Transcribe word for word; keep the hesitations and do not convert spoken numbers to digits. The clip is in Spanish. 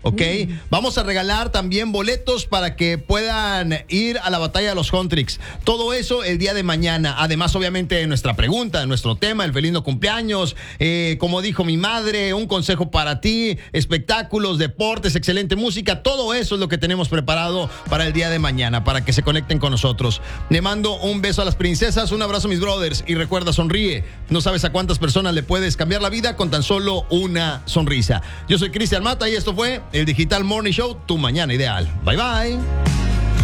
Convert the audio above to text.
¿ok? Mm. Vamos a regalar también boletos para que puedan ir a la batalla de los Huntrix. Todo eso el día de mañana. Además, obviamente, de nuestra pregunta, de nuestro tema, el feliz no cumpleaños, eh, como dijo mi madre, un consejo para ti, espectáculos, deportes, excelente música. Todo eso es lo que tenemos preparado para el día de mañana, para que se conecten con nosotros. Le mando un beso a las princesas, un abrazo a mis brothers y recuerda, sonríe. No sabes a cuántas personas le puedes cambiar la vida con tan solo una sonrisa. Yo soy Cristian Mata y esto fue el Digital Morning Show, tu mañana ideal. Bye bye.